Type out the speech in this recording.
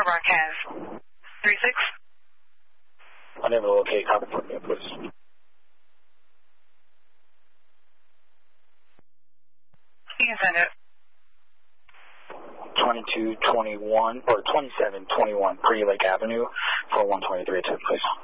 broadcast. 36. Unable to locate, copy for me, please. You can send it. 2221 or 2721 Pre Lake Avenue for 123 please.